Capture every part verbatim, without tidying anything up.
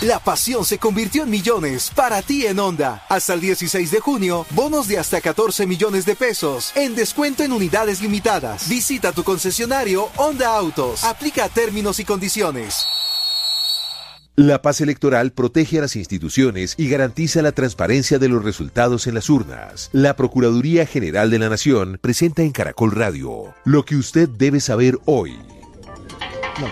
La pasión se convirtió en millones para ti en Honda. Hasta el dieciséis de junio, bonos de hasta catorce millones de pesos en descuento en unidades limitadas. Visita tu concesionario Honda Autos. Aplica términos y condiciones. La paz electoral protege a las instituciones y garantiza la transparencia de los resultados en las urnas. La Procuraduría General de la Nación presenta en Caracol Radio lo que usted debe saber hoy. No.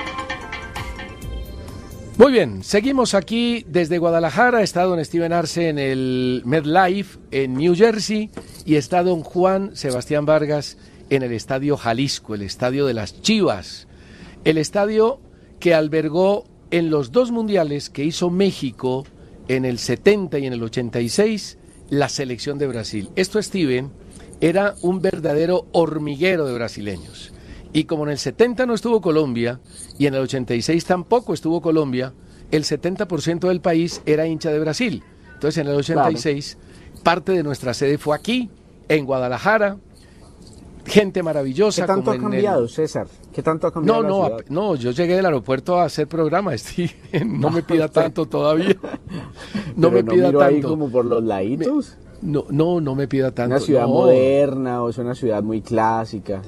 Muy bien, seguimos aquí desde Guadalajara. Está don Steven Arce en el MetLife en New Jersey y está don Juan Sebastián Vargas en el Estadio Jalisco, el Estadio de las Chivas, el estadio que albergó en los dos mundiales que hizo México en el setenta y en el ochenta y seis, la selección de Brasil. Esto, Steven, era un verdadero hormiguero de brasileños. Y como en el setenta no estuvo Colombia y en el ochenta y seis tampoco estuvo Colombia, el setenta por ciento del país era hincha de Brasil. Entonces en el ochenta y seis, claro, parte de nuestra sede fue aquí, en Guadalajara. Gente maravillosa. ¿Qué tanto como ha en cambiado, el... César? ¿Qué tanto ha cambiado? No, la no, ciudad? no, yo llegué del aeropuerto a hacer programa, Steven. No me pida tanto todavía. No me no pida miro tanto. Ahí como por los laditos. Me... No, no, no me pida tanto. ¿Una ciudad no. moderna o es una ciudad muy clásica?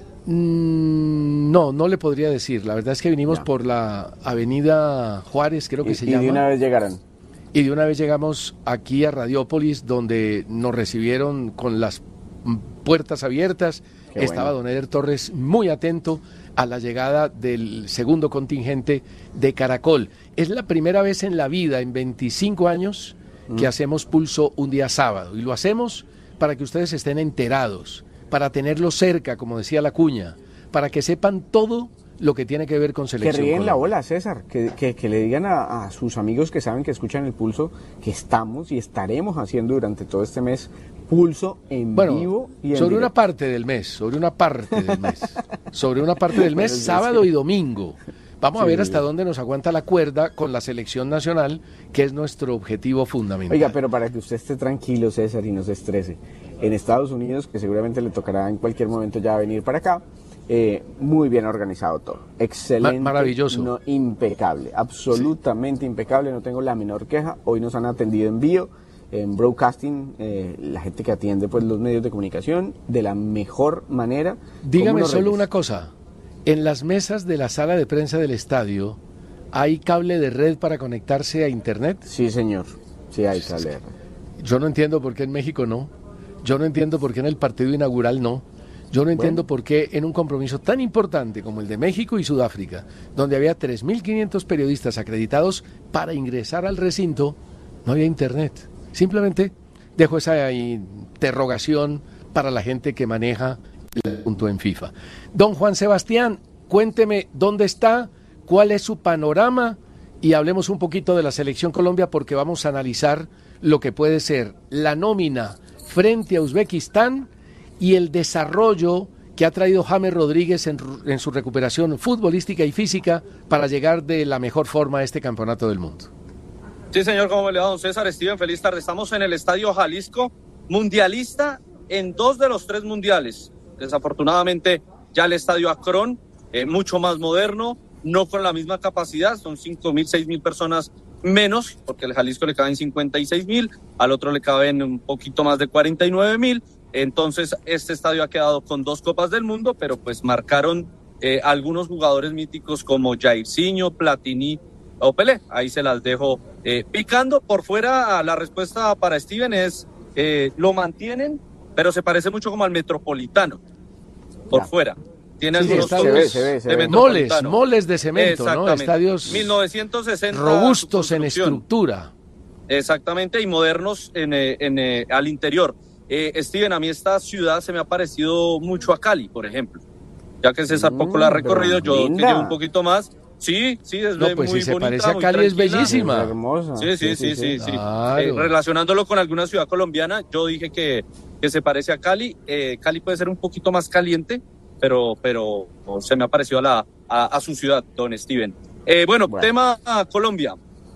Mm, no, no le podría decir. La verdad es que vinimos ya. por la avenida Juárez, creo que y, se y llama. Y de una vez llegarán. Y de una vez llegamos aquí a Radiópolis, donde nos recibieron con las puertas abiertas. Qué Estaba bueno. Don Eder Torres muy atento a la llegada del segundo contingente de Caracol. Es la primera vez en la vida, en veinticinco años, mm. que hacemos Pulso un día sábado. Y lo hacemos para que ustedes estén enterados, para tenerlo cerca, como decía la cuña, para que sepan todo lo que tiene que ver con selección. Que ríen Colombia. la bola, César, que, que, que le digan a, a sus amigos que saben que escuchan el Pulso que estamos y estaremos haciendo durante todo este mes Pulso en bueno, vivo y en sobre directo. una parte del mes, sobre una parte del mes, sobre una parte del mes, sábado y domingo. Vamos sí, a ver hasta sí. dónde nos aguanta la cuerda con la selección nacional, que es nuestro objetivo fundamental. Oiga, pero para que usted esté tranquilo, César, y no se estrese, en Estados Unidos, que seguramente le tocará en cualquier momento ya venir para acá, eh, muy bien organizado todo, excelente, Ma- maravilloso, no, impecable, absolutamente sí. impecable, no tengo la menor queja. Hoy nos han atendido en vivo, en broadcasting, eh, la gente que atiende pues los medios de comunicación de la mejor manera. Dígame solo reyes. Una cosa, en las mesas de la sala de prensa del estadio, ¿hay cable de red para conectarse a internet? Sí, señor, sí hay cable de red. Yo no entiendo por qué en México no, yo no entiendo por qué en el partido inaugural no, yo no entiendo bueno. por qué en un compromiso tan importante como el de México y Sudáfrica, donde había tres mil quinientos periodistas acreditados para ingresar al recinto, no había internet. Simplemente dejo esa interrogación para la gente que maneja el punto en FIFA. Don Juan Sebastián, cuénteme dónde está, cuál es su panorama y hablemos un poquito de la Selección Colombia porque vamos a analizar lo que puede ser la nómina frente a Uzbekistán y el desarrollo que ha traído James Rodríguez en, en su recuperación futbolística y física para llegar de la mejor forma a este campeonato del mundo. Sí, señor, ¿cómo le va, don César? Steven, feliz tarde. Estamos en el Estadio Jalisco, mundialista en dos de los tres mundiales. Desafortunadamente, ya el Estadio Akron, eh, mucho más moderno, no con la misma capacidad, son cinco mil, seis mil personas menos, porque al Jalisco le caben cincuenta y seis mil, al otro le caben un poquito más de cuarenta y nueve mil. Entonces, este estadio ha quedado con dos Copas del Mundo, pero pues marcaron eh, algunos jugadores míticos como Jairzinho, Platini o Pelé. Ahí se las dejo eh, picando. Por fuera, la respuesta para Steven es, eh, lo mantienen, pero se parece mucho como al Metropolitano, por ya. fuera. Tiene sí, algunos sí, se ve, se ve, se ve. Moles, moles de cemento, ¿no? Estadios mil novecientos sesenta robustos en estructura. Exactamente, y modernos en, en, en, al interior. Eh, Steven, a mí esta ciudad se me ha parecido mucho a Cali, por ejemplo. Ya que César mm, poco la ha recorrido, yo que llevo un poquito más. Sí, sí, es no, pues muy si bonita, se parece a Cali muy es bellísima. Es hermosa. Sí, sí, sí, sí, sí. sí. Claro. Eh, relacionándolo con alguna ciudad colombiana, yo dije que, que se parece a Cali. Eh, Cali puede ser un poquito más caliente, pero, pero se me ha parecido a, la, a, a su ciudad, don Steven. Eh, bueno, bueno, tema a Colombia.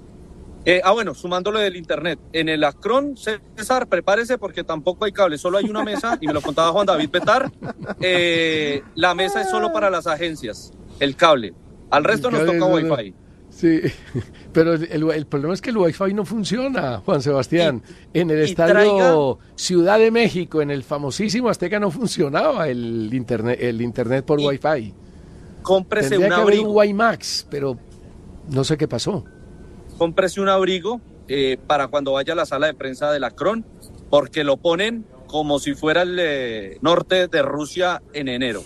Eh, ah, bueno, sumándole del internet. En el Akron, César, prepárese porque tampoco hay cable, solo hay una mesa, y me lo contaba Juan David Betar. Eh, la mesa es solo para las agencias, el cable. Al resto nos toca Wi-Fi. Sí, pero el, el, el problema es que el Wi-Fi no funciona, Juan Sebastián. Y, en el estadio traiga... Ciudad de México, en el famosísimo Azteca, no funcionaba el internet, el internet por y Wi-Fi. Cómprese Tendría un que abrigo. haber un WiMax, pero no sé qué pasó. Cómprese un abrigo eh, para cuando vaya a la sala de prensa de la Cron, porque lo ponen como si fuera el eh, norte de Rusia en enero.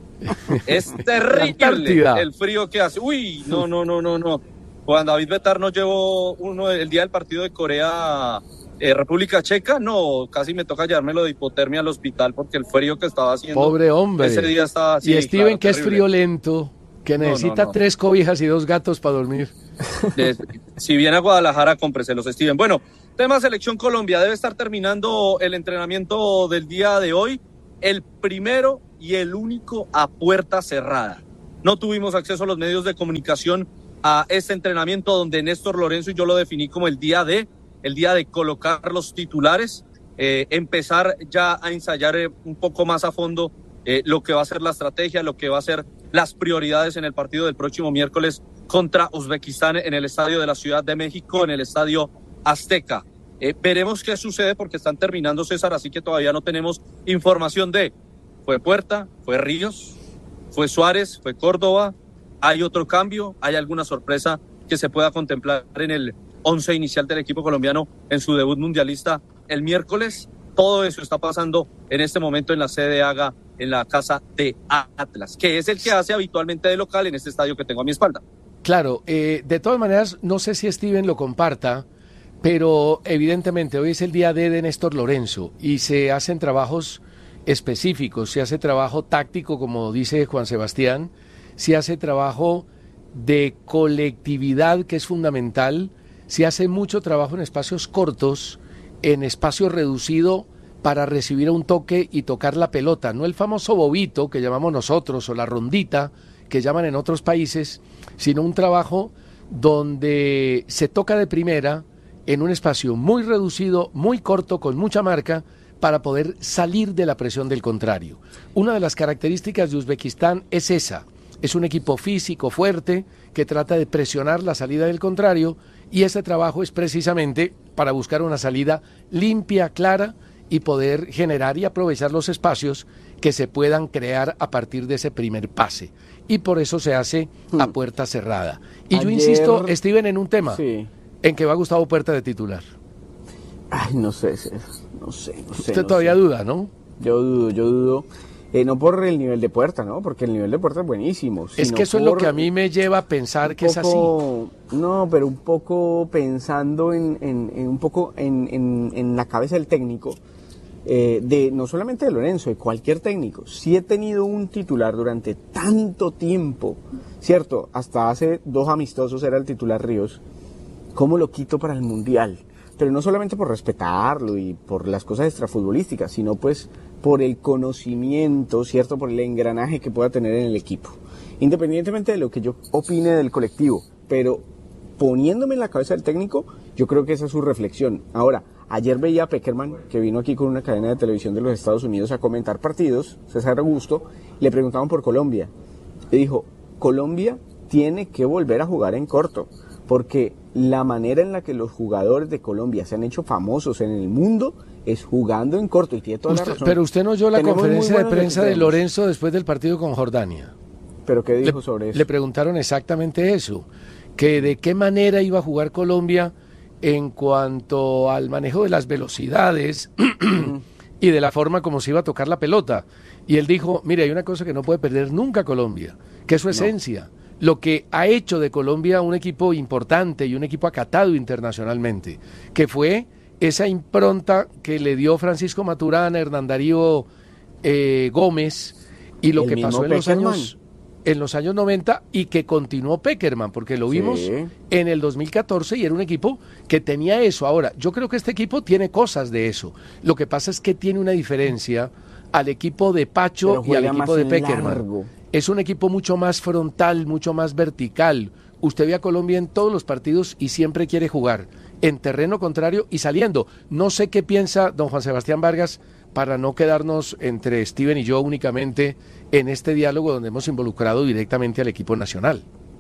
Es terrible el frío que hace. Uy, no, no, no, no, no. Juan David Betar nos llevó uno el día del partido de Corea, eh, República Checa. No, casi me toca llevármelo de hipotermia al hospital porque el frío que estaba haciendo. Pobre hombre. Ese día estaba así. Y Steven, claro, que terrible. Es friolento, que necesita no, no, no. tres cobijas y dos gatos para dormir. De, si viene a Guadalajara, cómpreselos, Steven. Bueno, tema Selección Colombia. Debe estar terminando el entrenamiento del día de hoy. El primero y el único a puerta cerrada. No tuvimos acceso a los medios de comunicación a este entrenamiento donde Néstor Lorenzo y yo lo definí como el día de, el día de colocar los titulares, eh, empezar ya a ensayar eh, un poco más a fondo eh, lo que va a ser la estrategia, lo que va a ser las prioridades en el partido del próximo miércoles contra Uzbekistán en el estadio de la Ciudad de México, en el estadio Azteca. Eh, veremos qué sucede porque están terminando, César, así que todavía no tenemos información de fue Puerta, fue Ríos, fue Suárez, fue Córdoba, hay otro cambio, hay alguna sorpresa que se pueda contemplar en el once inicial del equipo colombiano en su debut mundialista el miércoles. Todo eso está pasando en este momento en la sede AGA, en la casa de Atlas, que es el que hace habitualmente de local en este estadio que tengo a mi espalda. Claro, eh, de todas maneras, no sé si Steven lo comparta, pero evidentemente hoy es el día D de Néstor Lorenzo y se hacen trabajos específicos, se hace trabajo táctico, como dice Juan Sebastián, se hace trabajo de colectividad, que es fundamental, se hace mucho trabajo en espacios cortos, en espacio reducido para recibir un toque y tocar la pelota, no el famoso bobito que llamamos nosotros o la rondita que llaman en otros países, sino un trabajo donde se toca de primera en un espacio muy reducido, muy corto, con mucha marca, para poder salir de la presión del contrario. Una de las características de Uzbekistán es esa, es un equipo físico fuerte que trata de presionar la salida del contrario y ese trabajo es precisamente para buscar una salida limpia, clara y poder generar y aprovechar los espacios que se puedan crear a partir de ese primer pase. Y por eso se hace a puerta cerrada. Y Ayer... yo insisto, Steven, en un tema, sí. en que va Gustavo Puerta de titular. Ay, no sé, no sé, no sé. Usted no todavía sé. duda, ¿no? Yo dudo, yo dudo. Eh, no por el nivel de Puerta, ¿no? Porque el nivel de Puerta es buenísimo. Es que eso es lo que a mí me lleva a pensar que poco, es así. No, pero un poco pensando en, en, en un poco en, en, en la cabeza del técnico, eh, de no solamente de Lorenzo, de cualquier técnico. Si he tenido un titular durante tanto tiempo, ¿cierto? Hasta hace dos amistosos era el titular Ríos. ¿Cómo lo quito para el Mundial? Pero no solamente por respetarlo y por las cosas extrafutbolísticas, sino pues por el conocimiento, ¿cierto? Por el engranaje que pueda tener en el equipo. Independientemente de lo que yo opine del colectivo, pero poniéndome en la cabeza del técnico, yo creo que esa es su reflexión. Ahora, ayer veía a Peckerman, que vino aquí con una cadena de televisión de los Estados Unidos a comentar partidos, César Augusto, le preguntaban por Colombia. Le dijo, Colombia tiene que volver a jugar en corto, porque la manera en la que los jugadores de Colombia se han hecho famosos en el mundo es jugando en corto, y tiene toda usted, la razón. Pero usted no oyó la Tenemos conferencia de prensa de Lorenzo después del partido con Jordania. ¿Pero qué dijo le, sobre eso? Le preguntaron exactamente eso, que de qué manera iba a jugar Colombia en cuanto al manejo de las velocidades y de la forma como se iba a tocar la pelota. Y él dijo, mire, hay una cosa que no puede perder nunca Colombia, que es su esencia. No. Lo que ha hecho de Colombia un equipo importante y un equipo acatado internacionalmente, que fue esa impronta que le dio Francisco Maturana, Hernán Darío eh, Gómez, y lo El que pasó en los, años, en los años noventa y que continuó Peckerman, porque lo vimos sí. en el dos mil catorce y era un equipo que tenía eso. Ahora, yo creo que este equipo tiene cosas de eso. Lo que pasa es que tiene una diferencia al equipo de Pacho y al equipo de Peckerman. Largo. Es un equipo mucho más frontal, mucho más vertical. Usted ve a Colombia en todos los partidos y siempre quiere jugar en terreno contrario y saliendo. No sé qué piensa don Juan Sebastián Vargas para no quedarnos entre Steven y yo únicamente en este diálogo donde hemos involucrado directamente al equipo nacional.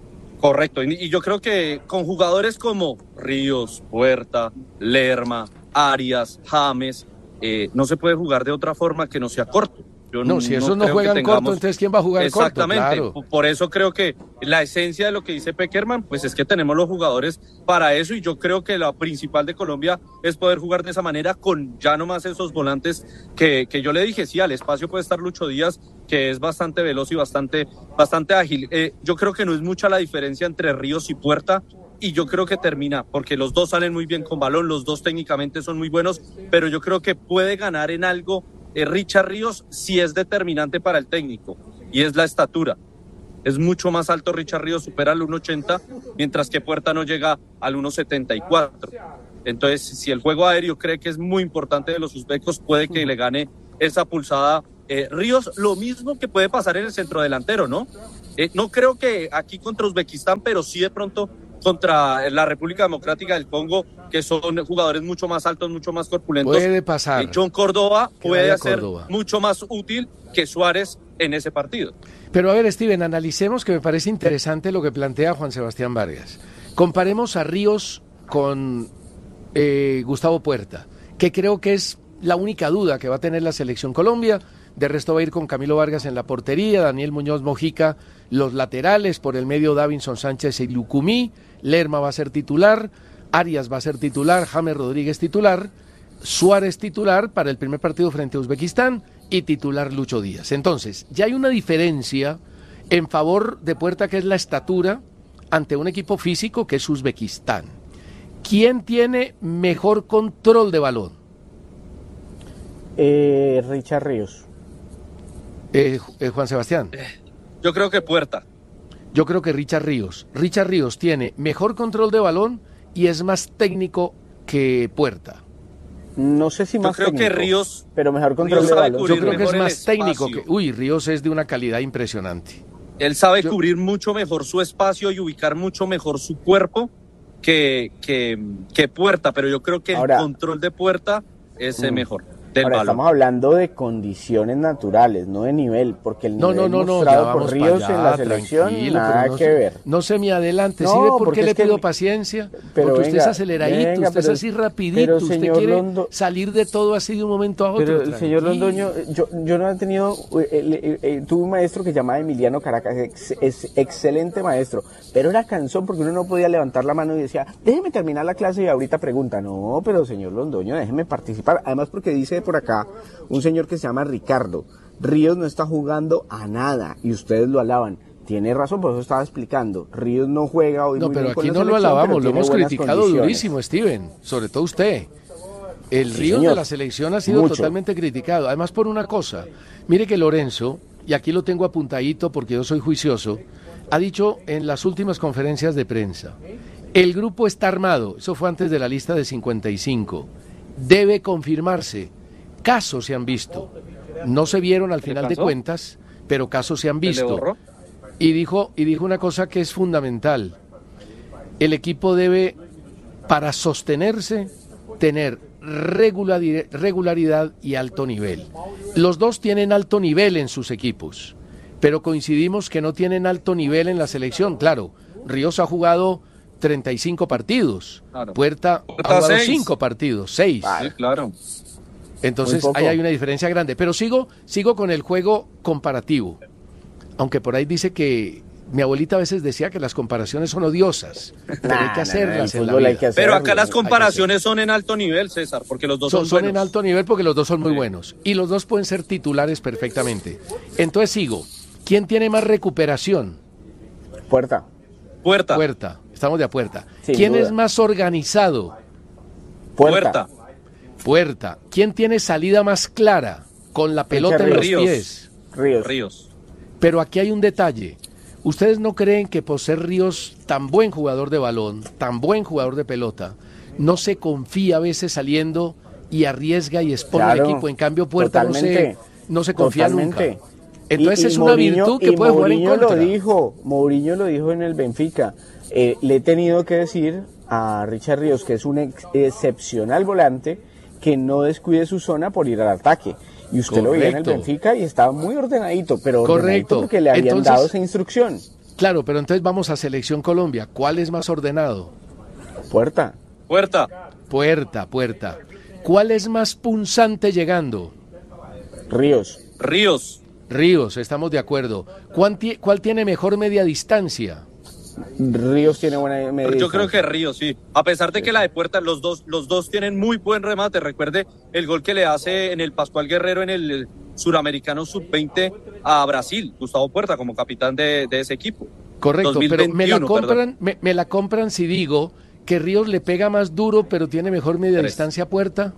Correcto, y, y yo creo que con jugadores como Ríos, Puerta, Lerma, Arias, James, eh, no se puede jugar de otra forma que no sea corto. Yo no, si esos no, no juegan tengamos... corto, entonces ¿quién va a jugar Exactamente. corto? Exactamente, claro. Por eso creo que la esencia de lo que dice Peckerman, pues es que tenemos los jugadores para eso, y yo creo que la principal de Colombia es poder jugar de esa manera con ya nomás esos volantes que, que yo le dije, sí, al espacio puede estar Lucho Díaz, que es bastante veloz y bastante, bastante ágil. Eh, yo creo que no es mucha la diferencia entre Ríos y Puerta, y yo creo que termina, porque los dos salen muy bien con balón, los dos técnicamente son muy buenos, pero yo creo que puede ganar en algo eh, Richard Ríos si es determinante para el técnico, y es la estatura. Es mucho más alto Richard Ríos, supera el uno ochenta, mientras que Puerta no llega al uno setenta y cuatro. Entonces, si el juego aéreo cree que es muy importante de los uzbecos, puede que le gane esa pulsada eh, Ríos, lo mismo que puede pasar en el centrodelantero, ¿no? Eh, no creo que aquí contra Uzbekistán, pero sí de pronto contra la República Democrática del Congo, que son jugadores mucho más altos, mucho más corpulentos. Puede pasar. Eh, John Córdoba puede ser Córdoba. mucho más útil que Suárez en ese partido. Pero a ver, Steven, analicemos, que me parece interesante lo que plantea Juan Sebastián Vargas. Comparemos a Ríos con eh, Gustavo Puerta, que creo que es la única duda que va a tener la selección Colombia. De resto va a ir con Camilo Vargas en la portería, Daniel Muñoz Mojica los laterales, por el medio Davinson Sánchez y Lucumí, Lerma va a ser titular, Arias va a ser titular, James Rodríguez titular, Suárez titular para el primer partido frente a Uzbekistán y titular Lucho Díaz. Entonces, ya hay una diferencia en favor de Puerta, que es la estatura, ante un equipo físico que es Uzbekistán. ¿Quién tiene mejor control de balón? Eh, Richard Ríos. Eh, eh, Juan Sebastián. Yo creo que Puerta. Yo creo que Richard Ríos. Richard Ríos tiene mejor control de balón y es más técnico que Puerta. No sé si más Yo creo técnico, que Ríos, pero mejor control Ríos de sabe balón. Yo creo que es más el técnico espacio. que... Uy, Ríos es de una calidad impresionante. Él sabe Yo- cubrir mucho mejor su espacio y ubicar mucho mejor su cuerpo que, que, que Puerta, pero yo creo que Ahora- el control de Puerta es el Mm. mejor del Ahora balón. estamos hablando de condiciones naturales, no de nivel, porque el No, nivel no, no, no, ya mostrado vamos por Ríos para allá, en la selección, tranquilo, nada pero no que se- ver. No se me adelante, ¿sí No, ve por porque qué le es que- pido paciencia? pero Porque usted venga, es aceleradito, venga, usted es pero- así rapidito, pero, usted señor quiere Londo- salir de todo así de un momento a otro. Pero el señor tranquilo. Londoño, yo, yo no he tenido, eh, eh, eh, tuve un maestro que se llamaba Emiliano Caracas, ex- es excelente maestro, pero era cansón porque uno no podía levantar la mano y decía, déjeme terminar la clase y ahorita pregunta. No, pero señor Londoño, déjeme participar. Además porque dice por acá un señor que se llama Ricardo, Ríos no está jugando a nada y ustedes lo alaban. Tiene razón, por eso estaba explicando. Ríos no juega hoy No, muy pero bien con aquí la no lo selección, alabamos, pero lo tiene hemos buenas criticado condiciones. durísimo, Steven, sobre todo usted. El Sí, Ríos señor. de la selección ha sido Mucho. totalmente criticado. Además, por una cosa, mire que Lorenzo, y aquí lo tengo apuntadito porque yo soy juicioso, ha dicho en las últimas conferencias de prensa, el grupo está armado, eso fue antes de la lista de cincuenta y cinco, debe confirmarse, casos se han visto, no se vieron al ¿Se le final de cansó? cuentas, pero casos se han ¿Se le visto. borró? Y dijo, y dijo una cosa que es fundamental. El equipo debe, para sostenerse, tener regulari- regularidad y alto nivel. Los dos tienen alto nivel en sus equipos, pero coincidimos que no tienen alto nivel en la selección. Claro, Ríos ha jugado treinta y cinco partidos, Claro. Puerta, Puerta ha jugado seis. cinco partidos, seis. Sí, claro. Entonces Muy poco. ahí hay una diferencia grande. Pero sigo, sigo con el juego comparativo. Aunque por ahí dice que mi abuelita a veces decía que las comparaciones son odiosas, pero hay Nah, que nah, nah, hacerlas el en la fútbol hay vida. que Pero acá hacerlo. las comparaciones son en alto nivel, César, porque los dos Son, son, son buenos. en alto nivel porque los dos son muy Sí. buenos. Y los dos pueden ser titulares perfectamente. Entonces sigo. ¿Quién tiene más recuperación? Puerta. Puerta. Puerta. Estamos de a Puerta. Sin ¿Quién duda. es más organizado? Puerta. Puerta. Puerta. ¿Quién tiene salida más clara? Con la pelota en los Ríos. pies. Ríos. Ríos. Pero aquí hay un detalle. ¿Ustedes no creen que por ser Ríos tan buen jugador de balón, tan buen jugador de pelota, no se confía a veces saliendo y arriesga y expone al Claro, equipo? En cambio, Puerta no se, totalmente, no se confía totalmente. nunca. Entonces Y- y es una Mourinho- virtud que y puede jugar en Mourinho contra. lo dijo, Mourinho lo dijo en el Benfica. Eh, le he tenido que decir a Richard Ríos, que es un ex- excepcional volante, que no descuide su zona por ir al ataque. Y usted lo veía en el Correcto. Benfica y estaba muy ordenadito, pero Correcto. ordenadito porque le habían Entonces- dado esa instrucción. Claro, pero entonces vamos a Selección Colombia. ¿Cuál es más ordenado? Puerta. Puerta. Puerta, Puerta. ¿Cuál es más punzante llegando? Ríos. Ríos. Ríos, estamos de acuerdo. ¿Cuál, ti- cuál tiene mejor media distancia? Ríos tiene buena medida. Yo creo que Ríos, sí. A pesar de que la de Puerta, los dos, los dos tienen muy buen remate. Recuerde el gol que le hace en el Pascual Guerrero en el Suramericano sub veinte a Brasil, Gustavo Puerta, como capitán de, de ese equipo. Correcto, dos mil veintiuno, pero me la compran, perdón. me, me la compran si digo que Ríos le pega más duro, pero tiene mejor media Tres. distancia a Puerta,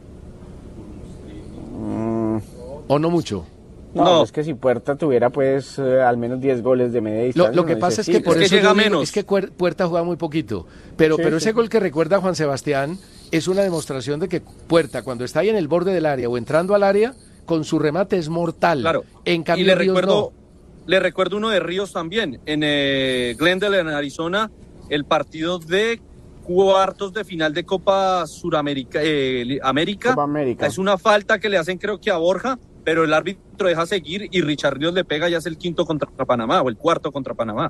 Mm, ¿o no mucho? no, No. pues que si Puerta tuviera pues eh, al menos diez goles de media Lo, distancia. lo que uno pasa dice, es que sí, por es que eso llega yo digo, menos. es que Cuer- Puerta juega muy poquito, pero, Sí, pero sí. ese gol que recuerda Juan Sebastián es una demostración de que Puerta, cuando está ahí en el borde del área o entrando al área, con su remate es mortal. Claro. En cambio y le Ríos recuerdo, no. le recuerdo uno de Ríos también, en eh, Glendale, en Arizona, el partido de cuartos de final de Copa Suramérica, eh, América. Copa América. Es una falta que le hacen creo que a Borja, pero el árbitro deja seguir y Richard Ríos le pega y hace el quinto contra Panamá, o el cuarto contra Panamá.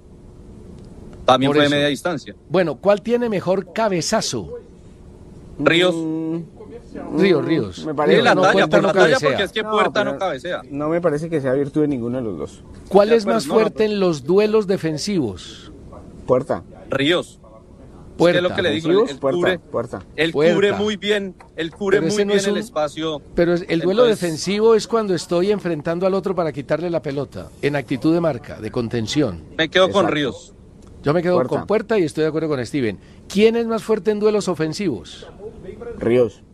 También Por fue de eso. media distancia. Bueno, ¿cuál tiene mejor cabezazo? Ríos. Mm, Ríos, mm, Ríos. Me Tiene parece la no, talla, Puerta por no la talla, cabecea. porque es que No, Puerta pero no cabecea. No me parece que sea virtud de ninguno de los dos. ¿Cuál De es más acuerdo, no, fuerte no. en los duelos defensivos? Puerta. Ríos. Puerta. Es lo que le digo, Ofensivos, él puerta, cubre, puerta. él Puerta. cubre muy bien, él cubre Pero ese muy no bien es un- el espacio. Pero es- el duelo Entonces- defensivo es cuando estoy enfrentando al otro para quitarle la pelota, en actitud de marca, de contención. Me quedo con Exacto. Ríos. Yo me quedo Puerta. con Puerta y estoy de acuerdo con Steven. ¿Quién es más fuerte en duelos ofensivos? Ríos.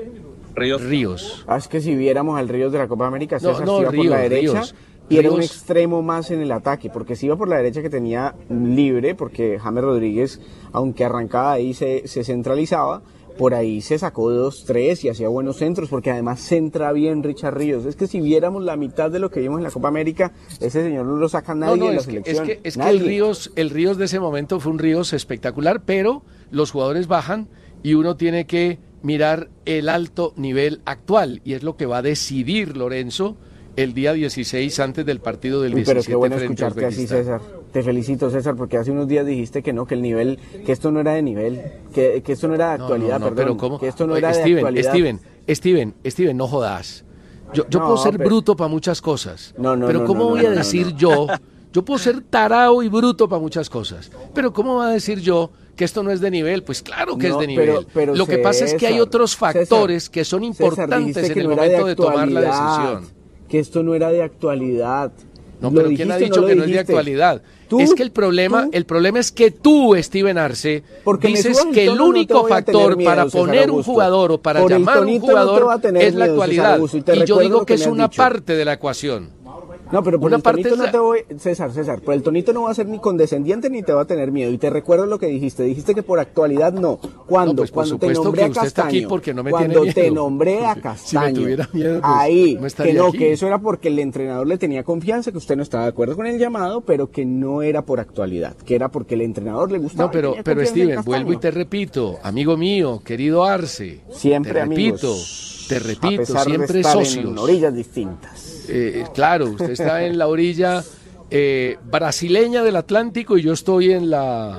Ríos. Ríos. Ah, es que si viéramos al Ríos de la Copa América, No, César no, se iba por la Ríos, derecha Ríos. y era un Ríos. extremo más en el ataque, porque si iba por la derecha que tenía libre, porque James Rodríguez, aunque arrancaba ahí, se, se centralizaba, por ahí se sacó dos, tres y hacía buenos centros, porque además centra bien Richard Ríos. Es que si viéramos la mitad de lo que vimos en la Copa América, ese señor no lo saca nadie No, no, en la es que, es selección. que, es que Nadie. el, Ríos, el Ríos de ese momento fue un Ríos espectacular, pero los jugadores bajan y uno tiene que mirar el alto nivel actual, y es lo que va a decidir Lorenzo el día dieciséis antes del partido del Uy, diecisiete pero qué bueno frente a escucharte así, Uzbekistán. César. Te felicito, César, porque hace unos días dijiste que no, que el nivel, que esto no era de nivel, que, que esto no era de No, actualidad, no, no, perdón, pero ¿cómo? que esto no Oye, era de Steven, actualidad. Steven, Steven, Steven, no jodas. Yo, yo No, puedo ser pero- bruto para muchas cosas, No, no, pero no, ¿cómo no, voy no, a no, decir no. yo? Yo puedo ser tarao y bruto para muchas cosas, pero ¿cómo va a decir yo que esto no es de nivel? Pues claro que No, es de pero- nivel. pero Lo que pasa es que hay César, otros factores César, que son César, importantes dijiste en que el no era de momento de tomar la actualidad, decisión. Que esto no era de actualidad. No, ¿Lo pero ¿quién dijiste ha o dicho lo que no es de dijiste? actualidad? ¿Tú? Es que el problema, ¿Tú? el problema es que tú, Steven Arce, Porque me dices subas el que el tono, no te único voy a tener factor miedo, para César poner un Augusto. jugador o para Por el llamar un tonito no te jugador va a tener es la miedo, César actualidad. Augusto, y te Y yo recuerdo digo lo que que es me has una dicho. parte de la ecuación. No, pero por Una el parte tonito es no la- te voy, César, César, por el tonito no va a ser ni condescendiente ni te va a tener miedo. Y te recuerdo lo que dijiste, dijiste que por actualidad no. ¿Cuándo? No, pues, por Cuando te supuesto nombré que a usted está Castaño. aquí porque no me Cuando tiene te miedo. nombré a Si me Castaño. tuviera miedo, pues, ahí, no que estaría no, aquí. que eso era porque el entrenador le tenía confianza, que usted no estaba de acuerdo con el llamado, pero que no era por actualidad, que era porque el entrenador le gustaba. No, pero, y tenía pero confianza en Steven, Castaño. vuelvo y te repito, amigo mío, querido Arce, Siempre te amigos, repito, te a repito, pesar de siempre estar socios. en orillas distintas. Eh, claro, usted está en la orilla eh, brasileña del Atlántico y yo estoy en la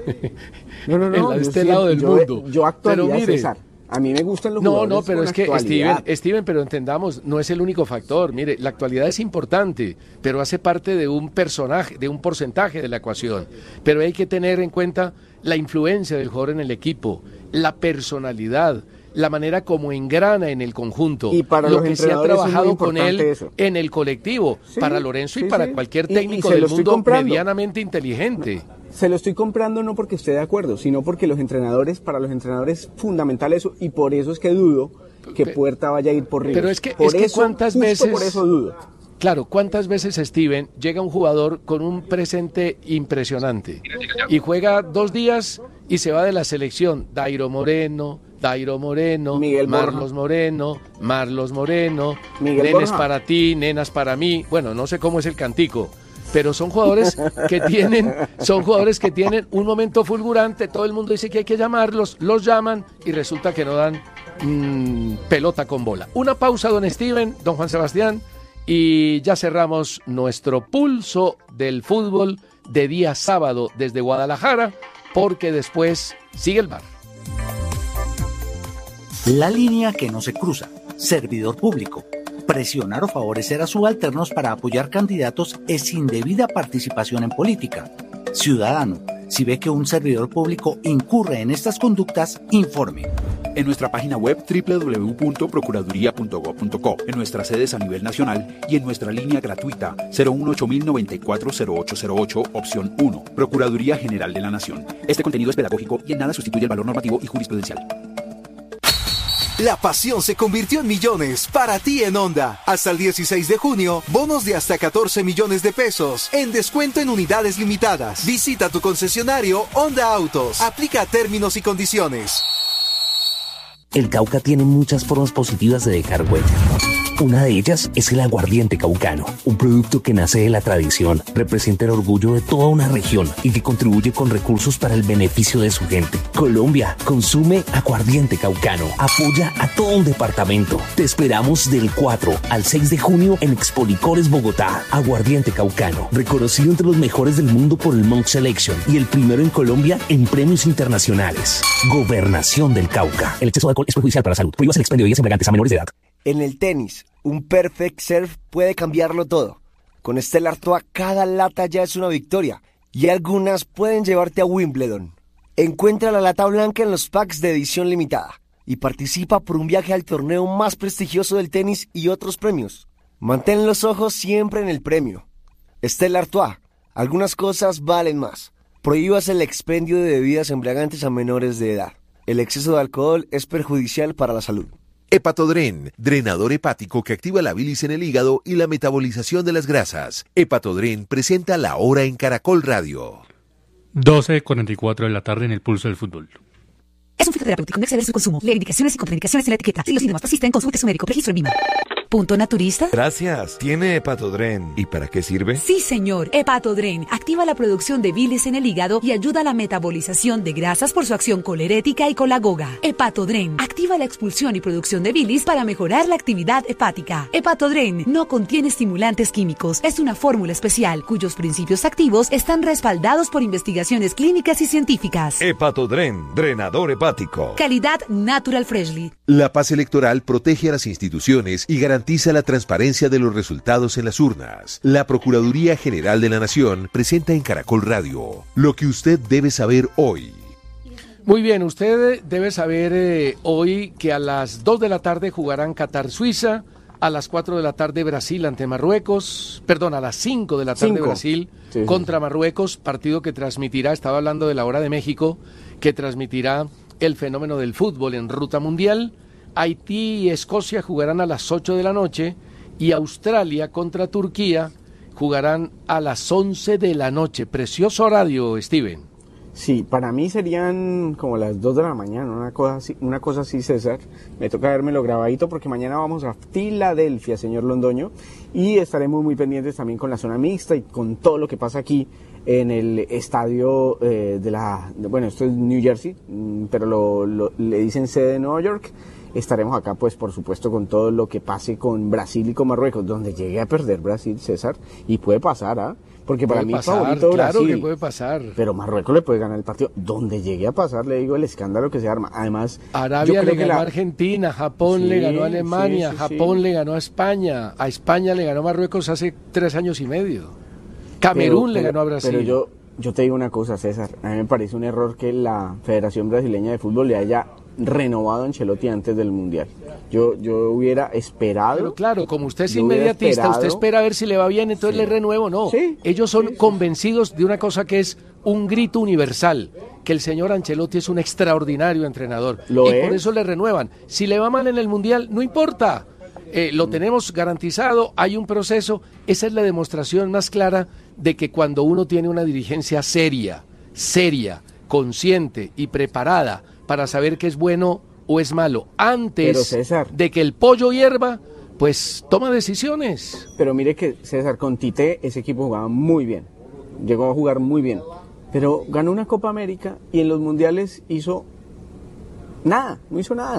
No, no, no. en la de yo este siempre- lado del yo, mundo. Yo actualidad, Pero mire, César. A mí me gustan los no, jugadores no, pero con es que actualidad. Steven, Steven, pero entendamos, no es el único factor. Mire, la actualidad es importante, pero hace parte de un personaje, de un porcentaje de la ecuación. Pero hay que tener en cuenta la influencia del jugador en el equipo, la personalidad, la manera como engrana en el conjunto, Y para lo los que se ha entrenadores es muy trabajado con él importante eso. en el colectivo, Sí, para Lorenzo y sí, para sí. cualquier Y- y técnico se del lo estoy mundo comprando. medianamente inteligente. Se lo estoy comprando no porque esté de acuerdo, sino porque los entrenadores, para los entrenadores es fundamental eso, y por eso es que dudo que Pe- Puerta vaya a ir por Ríos. pero es que- por es que eso, cuántas justo veces- por eso dudo. Claro, ¿cuántas veces, Steven, llega un jugador con un presente impresionante y juega dos días y se va de la selección? Dairo Moreno, Dairo Moreno, Miguel Borja. Marlos Moreno, Marlos Moreno, Miguel nenes Borja. para ti, nenas para mí. Bueno, no sé cómo es el cantico, pero son jugadores que tienen, son jugadores que tienen un momento fulgurante. Todo el mundo dice que hay que llamarlos, los llaman y resulta que no dan mm, pelota con bola. Una pausa, don Steven, don Juan Sebastián. Y ya cerramos nuestro pulso del fútbol de día sábado desde Guadalajara, porque después sigue el V A R. La línea que no se cruza. Servidor público. Presionar o favorecer a subalternos para apoyar candidatos es indebida participación en política. Ciudadano, si ve que un servidor público incurre en estas conductas, informe. En nuestra página web doble u doble u doble u punto procuraduría punto gob punto co, en nuestras sedes a nivel nacional y en nuestra línea gratuita cero uno ocho mil noventa y cuatro cero ocho cero ocho, opción uno, Procuraduría General de la Nación. Este contenido es pedagógico y en nada sustituye el valor normativo y jurisprudencial. La pasión se convirtió en millones para ti en Honda. Hasta el dieciséis de junio, bonos de hasta catorce millones de pesos en descuento en unidades limitadas. Visita tu concesionario Honda Autos. Aplica términos y condiciones. El Cauca tiene muchas formas positivas de dejar huella. Una de ellas es el aguardiente caucano, un producto que nace de la tradición, representa el orgullo de toda una región y que contribuye con recursos para el beneficio de su gente. Colombia, consume aguardiente caucano, apoya a todo un departamento. Te esperamos del cuatro al seis de junio en Expolicores Bogotá. Aguardiente caucano, reconocido entre los mejores del mundo por el Monk Selection y el primero en Colombia en premios internacionales. Gobernación del Cauca. El exceso de alcohol es perjudicial para la salud. Prohíbas el expendio de bebidas embriagantes a menores de edad. En el tenis, un perfect serve puede cambiarlo todo. Con Stella Artois cada lata ya es una victoria y algunas pueden llevarte a Wimbledon. Encuentra la lata blanca en los packs de edición limitada y participa por un viaje al torneo más prestigioso del tenis y otros premios. Mantén los ojos siempre en el premio. Stella Artois, algunas cosas valen más. Prohíbas el expendio de bebidas embriagantes a menores de edad. El exceso de alcohol es perjudicial para la salud. Hepatodren, drenador hepático que activa la bilis en el hígado y la metabolización de las grasas. Hepatodren presenta La Hora en Caracol Radio. doce cuarenta y cuatro de la tarde en el pulso del fútbol. Es un fitoterapéutico, no exceder su consumo. Lee indicaciones y contraindicaciones en la etiqueta. Si los síntomas persisten, consulte a su médico. Registro en Vima. ¿Punto naturista? Gracias. Tiene Hepatodren. ¿Y para qué sirve? Sí, señor. Hepatodren activa la producción de bilis en el hígado y ayuda a la metabolización de grasas por su acción colerética y colagoga. Hepatodren activa la expulsión y producción de bilis para mejorar la actividad hepática. Hepatodren no contiene estimulantes químicos. Es una fórmula especial cuyos principios activos están respaldados por investigaciones clínicas y científicas. Hepatodren, drenador hepático. Calidad Natural Freshly. La paz electoral protege a las instituciones y garantiza la transparencia de los resultados en las urnas. La Procuraduría General de la Nación presenta en Caracol Radio lo que usted debe saber hoy. Muy bien, usted debe saber eh, hoy que a las dos de la tarde jugarán Qatar-Suiza, a las cuatro de la tarde Brasil ante Marruecos, perdón, a las cinco de la tarde Cinco. Brasil Sí, sí. contra Marruecos, partido que transmitirá, estaba hablando de la hora de México, que transmitirá el fenómeno del fútbol en ruta mundial. Haití y Escocia jugarán a las ocho de la noche y Australia contra Turquía jugarán a las once de la noche. Precioso horario, Steven. Sí, para mí serían como las dos de la mañana, una cosa así, una cosa así, César. Me toca vérmelo grabadito porque mañana vamos a Filadelfia, señor Londoño, y estaremos muy pendientes también con la zona mixta y con todo lo que pasa aquí en el estadio eh, de la... de- bueno, esto es New Jersey, mm, pero lo, lo- le dicen sede de Nueva York. Estaremos acá, pues, por supuesto, con todo lo que pase con Brasil y con Marruecos, donde llegue a perder Brasil, César, y puede pasar, ¿ah? Porque para Puede mí pasar, es favorito claro Brasil. que puede pasar. Pero Marruecos le puede ganar el partido. Donde llegue a pasar, le digo, el escándalo que se arma. Además, Arabia yo creo le que ganó la- a Argentina, Japón Sí, le ganó a Alemania, sí, sí, sí. Japón le ganó a España, a España le ganó a Marruecos hace tres años y medio. Camerún Pero- le pero- ganó a Brasil. Pero yo, yo te digo una cosa, César. A mí me parece un error que la Federación Brasileña de Fútbol le haya renovado a Ancelotti antes del Mundial. Yo, yo hubiera esperado... Pero claro, como usted es yo hubiera inmediatista, usted esperado- espera a ver si le va bien, entonces Sí. le renuevo. No, Sí, ellos son sí, sí. convencidos de una cosa que es un grito universal, que el señor Ancelotti es un extraordinario entrenador. Lo y es. por eso le renuevan. Si le va mal en el Mundial, no importa. Eh, lo tenemos garantizado, hay un proceso. Esa es la demostración más clara de que cuando uno tiene una dirigencia seria, seria, consciente y preparada para saber qué es bueno o es malo, Pero, antes César. de que el pollo hierva, pues toma decisiones. Pero mire que César, con Tite ese equipo jugaba muy bien. Llegó a jugar muy bien. Pero ganó una Copa América y en los mundiales hizo nada, no hizo nada.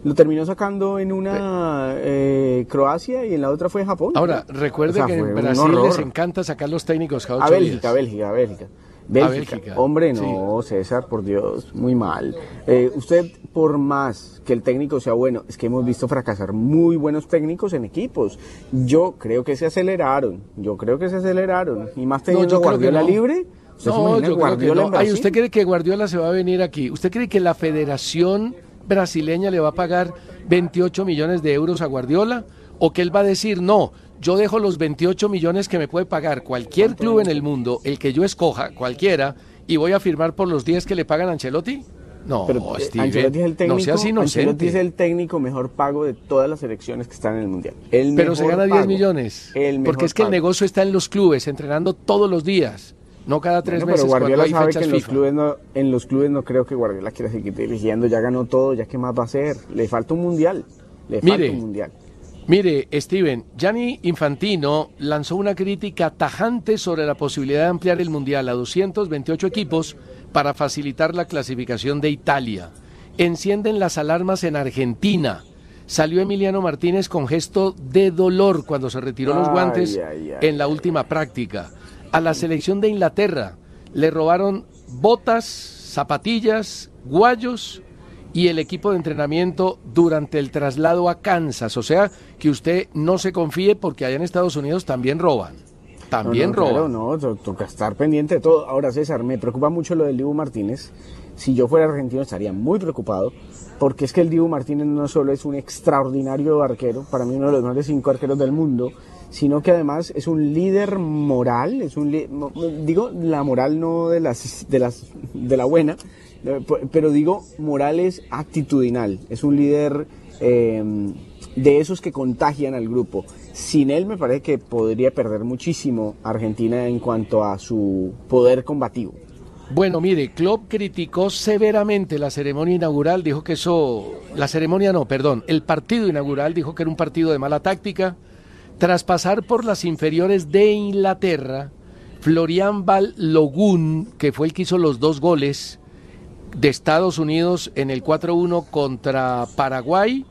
Lo terminó sacando en una eh, Croacia y en la otra fue Japón. Ahora, recuerde o sea, que en Brasil les encanta sacar los técnicos cada ocho a Bélgica, días. Bélgica, a Bélgica. Bélgica. Bélgica. Hombre, no, sí. César, por Dios, muy mal. Eh, usted, por más que el técnico sea bueno, es que hemos visto fracasar muy buenos técnicos en equipos. Yo creo que se aceleraron, yo creo que se aceleraron. Y más teniendo no, Guardiola no. libre. No, yo creo que no. Ay, ¿usted cree que Guardiola se va a venir aquí? ¿Usted cree que la Federación Brasileña le va a pagar veintiocho millones de euros a Guardiola? ¿O que él va a decir, no, yo dejo los veintiocho millones que me puede pagar cualquier club en el mundo, el que yo escoja, cualquiera, y voy a firmar por los diez que le pagan a Ancelotti? No, pero, Steven, Ancelotti es el técnico, no seas inocente. Ancelotti es el técnico mejor pago de todas las selecciones que están en el Mundial. El pero se gana pago, diez millones, porque es que pago. el negocio está en los clubes, entrenando todos los días. No cada tres bueno, meses. Pero Guardiola cuando hay sabe que en FIFA. los, clubes no, en los clubes no creo que Guardiola quiera seguir dirigiendo. Ya ganó todo, ya qué más va a hacer. Le falta un mundial. Le mire, falta un mundial. Mire, Steven, Gianni Infantino lanzó una crítica tajante sobre la posibilidad de ampliar el mundial a doscientos veintiocho equipos para facilitar la clasificación de Italia. Encienden las alarmas en Argentina. Salió Emiliano Martínez con gesto de dolor cuando se retiró los guantes ay, ay, ay, en la última práctica. A la selección de Inglaterra le robaron botas, zapatillas, guayos y el equipo de entrenamiento durante el traslado a Kansas. O sea, que usted no se confíe porque allá en Estados Unidos también roban. También no, no, roban. Claro, no, to- toca estar pendiente de todo. Ahora, César, me preocupa mucho lo del Dibu Martínez. Si yo fuera argentino estaría muy preocupado porque es que el Dibu Martínez no solo es un extraordinario arquero, para mí uno de los mejores cinco arqueros del mundo, sino que además es un líder moral, es un li- digo la moral no de las de las de la buena, pero digo moral es actitudinal, es un líder eh, de esos que contagian al grupo. Sin él me parece que podría perder muchísimo Argentina en cuanto a su poder combativo. Bueno, mire, Klopp criticó severamente la ceremonia inaugural, dijo que eso, la ceremonia no, perdón, el partido inaugural, dijo que era un partido de mala táctica. Tras pasar por las inferiores de Inglaterra, Florian Balogun, que fue el que hizo los dos goles de Estados Unidos en el cuatro uno contra Paraguay,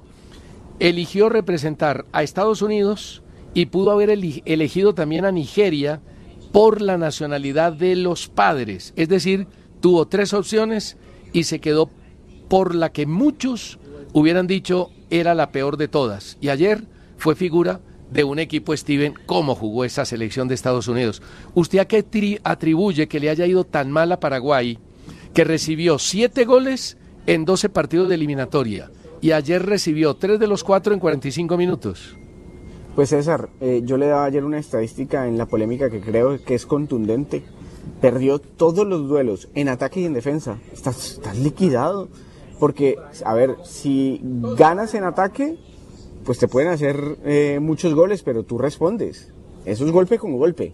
eligió representar a Estados Unidos y pudo haber elegido también a Nigeria por la nacionalidad de los padres. Es decir, tuvo tres opciones y se quedó por la que muchos hubieran dicho era la peor de todas. Y ayer fue figura de un equipo, Steven, cómo jugó esa selección de Estados Unidos. ¿Usted a qué tri- atribuye que le haya ido tan mal a Paraguay, que recibió siete goles en doce partidos de eliminatoria y ayer recibió tres de los cuatro en cuarenta y cinco minutos? Pues César, eh, yo le daba ayer una estadística en la polémica que creo que es contundente. Perdió todos los duelos en ataque y en defensa. Estás, estás liquidado. Porque, a ver, si ganas en ataque, pues te pueden hacer eh, muchos goles, pero tú respondes. Eso es golpe con golpe.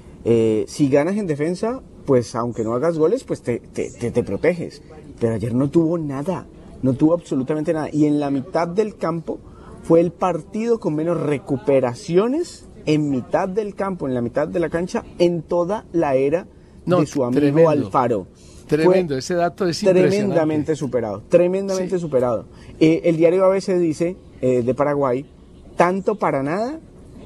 Eh, si ganas en defensa, pues aunque no hagas goles, pues te, te, te, te proteges. Pero ayer no tuvo nada, no tuvo absolutamente nada. Y en la mitad del campo fue el partido con menos recuperaciones en mitad del campo, en la mitad de la cancha, en toda la era no, de su amigo tremendo, Alfaro. Tremendo, fue ese dato es impresionante. Tremendamente superado, tremendamente sí. superado. Eh, el diario A B C dice, eh, de Paraguay, tanto para nada,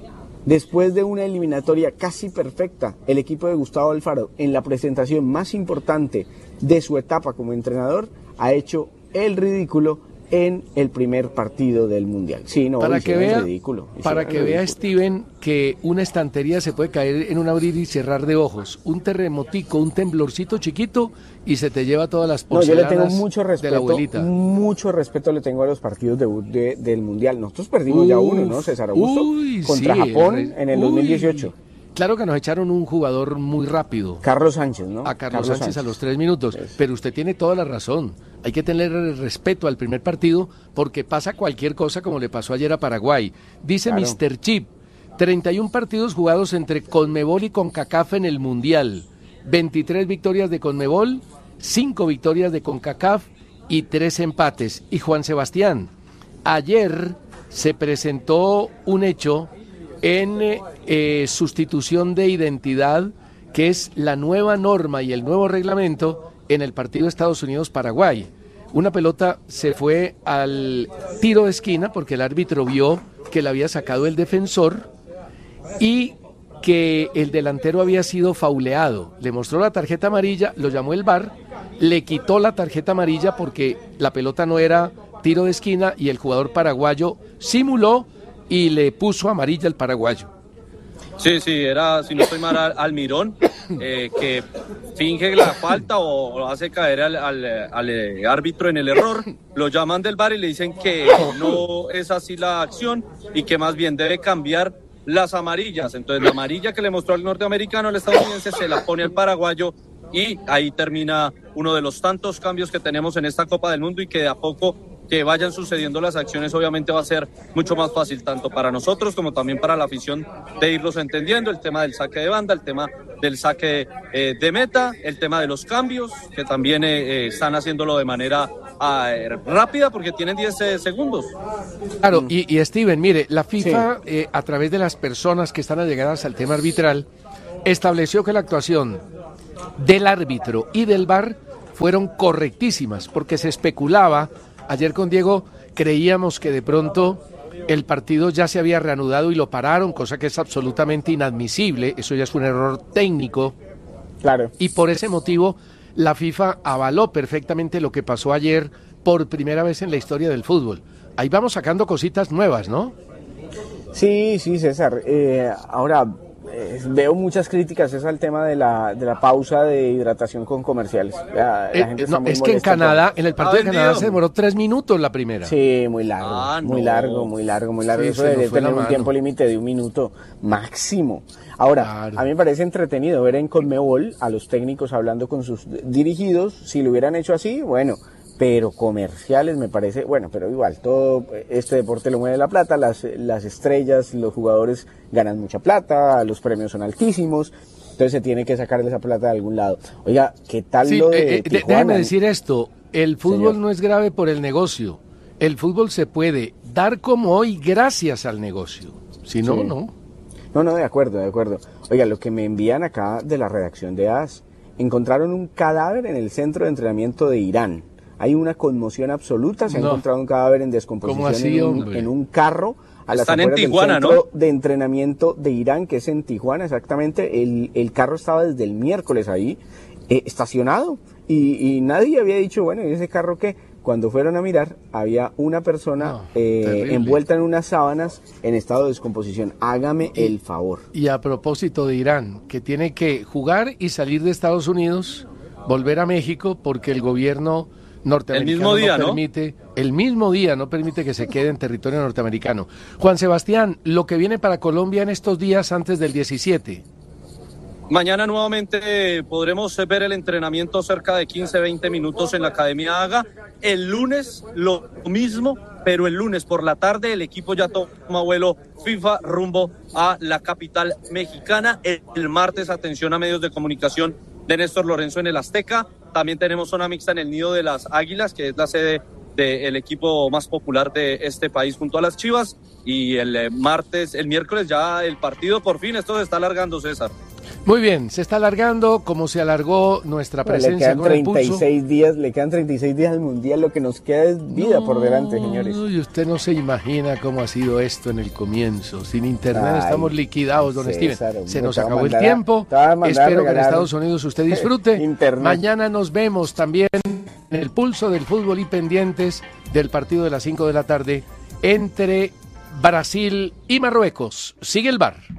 después de una eliminatoria casi perfecta, el equipo de Gustavo Alfaro, en la presentación más importante de su etapa como entrenador, ha hecho el ridículo en el primer partido del Mundial. Sí, no, para que vea, ridículo, para que vea Steven que una estantería se puede caer en un abrir y cerrar de ojos, un terremotico, un temblorcito chiquito y se te lleva todas las porcelanas. No, yo le tengo mucho respeto, de la abuelita. Mucho respeto le tengo a los partidos de, de, del Mundial. Nosotros perdimos Uf, ya uno, ¿no? César Augusto uy, contra sí, Japón el, en el uy. dos mil dieciocho. Claro que nos echaron un jugador muy rápido. Carlos Sánchez, ¿no? A Carlos, Carlos Sánchez, Sánchez a los tres minutos. Es. Pero usted tiene toda la razón. Hay que tener respeto al primer partido porque pasa cualquier cosa como le pasó ayer a Paraguay. Dice claro. mister Chip, treinta y uno partidos jugados entre Conmebol y CONCACAF en el Mundial. veintitrés victorias de Conmebol, cinco victorias de CONCACAF y tres empates. Y Juan Sebastián, ayer se presentó un hecho en eh, sustitución de identidad, que es la nueva norma y el nuevo reglamento en el partido Estados Unidos-Paraguay. una pelota se fue al tiro de esquina porque el árbitro vio que la había sacado el defensor y que el delantero había sido fauleado. Le mostró la tarjeta amarilla, lo llamó el V A R, le quitó la tarjeta amarilla porque la pelota no era tiro de esquina y el jugador paraguayo simuló y le puso amarilla al paraguayo. Sí, sí, era, si no estoy mal, Almirón, eh, que finge la falta o hace caer al, al, al árbitro en el error, lo llaman del V A R y le dicen que no es así la acción y que más bien debe cambiar las amarillas. Entonces la amarilla que le mostró al norteamericano, al estadounidense, se la pone al paraguayo y ahí termina uno de los tantos cambios que tenemos en esta Copa del Mundo y que de a poco que vayan sucediendo las acciones obviamente va a ser mucho más fácil tanto para nosotros como también para la afición de irlos entendiendo, el tema del saque de banda, el tema del saque eh, de meta, el tema de los cambios que también eh, eh, están haciéndolo de manera eh, rápida porque tienen diez eh, segundos. Claro, y, y Steven, mire, la FIFA sí. eh, a través de las personas que están allegadas al tema arbitral estableció que la actuación del árbitro y del V A R fueron correctísimas porque se especulaba. Ayer con Diego creíamos que de pronto el partido ya se había reanudado y lo pararon, cosa que es absolutamente inadmisible, eso ya es un error técnico. Claro. Y por ese motivo la FIFA avaló perfectamente lo que pasó ayer por primera vez en la historia del fútbol. Ahí vamos sacando cositas nuevas, ¿no? Sí, sí, César. Eh, ahora... Eh, veo muchas críticas es al tema de la de la pausa de hidratación con comerciales. La, la eh, gente está no, muy es que en Canadá, con... en el partido de Canadá se demoró tres minutos la primera. Sí, muy largo, ah, muy no. largo, muy largo, muy largo. Sí, Eso se debe nos fue tener la un mano. tiempo límite de un minuto máximo. Ahora, Claro. a mí me parece entretenido ver en Conmebol a los técnicos hablando con sus dirigidos. Si lo hubieran hecho así, bueno, pero comerciales me parece, bueno, pero igual, todo este deporte lo mueve la plata, las, las estrellas, los jugadores ganan mucha plata, los premios son altísimos, entonces se tiene que sacar esa plata de algún lado. Oiga, ¿qué tal Sí, lo de eh, Tijuana? Déjeme decir esto, el fútbol Señor. no es grave por el negocio, el fútbol se puede dar como hoy gracias al negocio, si no, Sí. no. No, no, de acuerdo, de acuerdo. Oiga, lo que me envían acá de la redacción de A S, encontraron un cadáver en el centro de entrenamiento de Irán. Hay una conmoción absoluta, se ha No. encontrado un cadáver en descomposición ¿Cómo así, en, un, hombre? en un carro a las Están en afueras Tijuana, del centro ¿no? de entrenamiento de Irán, que es en Tijuana exactamente. El, el carro estaba desde el miércoles ahí, eh, estacionado, y, y nadie había dicho, bueno, ¿y ese carro qué? Cuando fueron a mirar, había una persona No, eh, terrible. envuelta en unas sábanas en estado de descomposición. Hágame Y- el favor. Y a propósito de Irán, que tiene que jugar y salir de Estados Unidos, volver a México porque el gobierno norteamericano El mismo día, no ¿no? permite, el mismo día no permite que se quede en territorio norteamericano. Juan Sebastián, lo que viene para Colombia en estos días antes del diecisiete. Mañana nuevamente eh, podremos eh, ver el entrenamiento cerca de quince, veinte minutos en la Academia Haga. El lunes lo mismo, pero el lunes por la tarde el equipo ya toma vuelo FIFA rumbo a la capital mexicana. El, el martes, atención a medios de comunicación de Néstor Lorenzo en el Azteca. También tenemos zona mixta en el Nido de las Águilas, que es la sede del equipo más popular de este país junto a las Chivas. Y el eh, martes, el miércoles ya el partido por fin, esto se está alargando, César. Muy bien, se está alargando como se alargó nuestra Bueno, le presencia quedan con el treinta y pulso. seis días, le quedan treinta y seis días al Mundial, lo que nos queda es vida por delante, señores. No, y usted no se imagina cómo ha sido esto en el comienzo. Sin internet Ay, estamos liquidados, don César, Steven. hombre, Se nos te va a acabó el mandar a- tiempo. te va a mandar a Espero que en regalar Estados Unidos usted disfrute. Internet. Mañana nos vemos también en el pulso del fútbol y pendientes del partido de las cinco de la tarde entre Brasil y Marruecos. Sigue el V A R.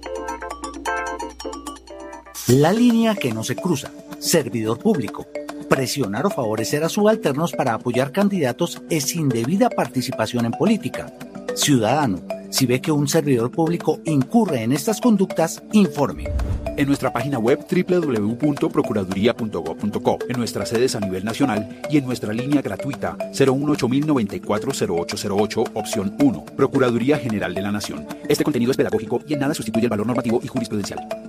La línea que no se cruza. Servidor público. Presionar o favorecer a subalternos para apoyar candidatos es indebida participación en política. Ciudadano, si ve que un servidor público incurre en estas conductas, informe. En nuestra página web doble u doble u doble u punto procuraduría punto gob punto co, en nuestras sedes a nivel nacional y en nuestra línea gratuita cero uno ocho mil noventa y cuatro cero ocho cero ocho, opción uno. Procuraduría General de la Nación. Este contenido es pedagógico y en nada sustituye el valor normativo y jurisprudencial.